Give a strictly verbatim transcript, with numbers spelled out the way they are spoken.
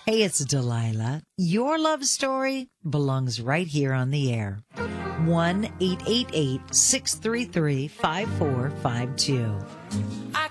Hey, it's Delilah. Your love story belongs right here on the air. one eight eight eight, six three three, five four five two. I